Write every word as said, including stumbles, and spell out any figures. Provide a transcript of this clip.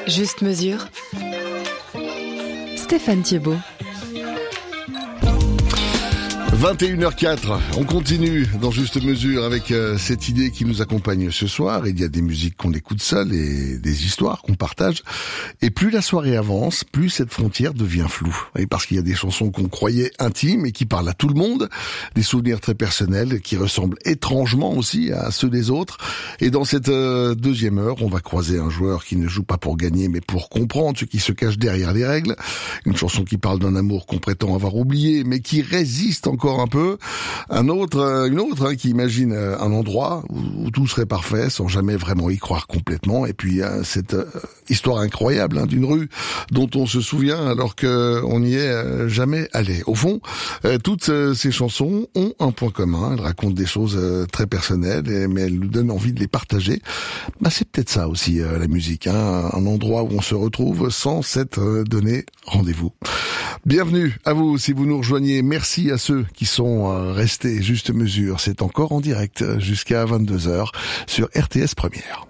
Juste mesure. Stéphane Thiebaud. vingt et une heures quatre, on continue dans Juste Mesure avec euh, cette idée qui nous accompagne ce soir. Il y a des musiques qu'on écoute seul et des histoires qu'on partage. Et plus la soirée avance, plus cette frontière devient floue. Et parce qu'il y a des chansons qu'on croyait intimes et qui parlent à tout le monde, des souvenirs très personnels qui ressemblent étrangement aussi à ceux des autres. Et dans cette euh, deuxième heure, on va croiser un joueur qui ne joue pas pour gagner mais pour comprendre ce qui se cache derrière les règles. Une chanson qui parle d'un amour qu'on prétend avoir oublié mais qui résiste encore un peu. Un autre, une autre hein, qui imagine un endroit où, où tout serait parfait sans jamais vraiment y croire complètement. Et puis hein, cette euh, histoire incroyable hein, d'une rue dont on se souvient alors que on n'y est euh, jamais allé. Au fond, euh, toutes euh, ces chansons ont un point commun. Elles racontent des choses euh, très personnelles, et, mais elles nous donnent envie de les partager. Bah, c'est peut-être ça aussi euh, la musique, hein, un endroit où on se retrouve sans s'être euh, donné rendez-vous. Bienvenue à vous si vous nous rejoignez. Merci à ceux qui sont euh, restés. Juste Mesure, c'est encore en direct jusqu'à vingt-deux heures sur R T S Première.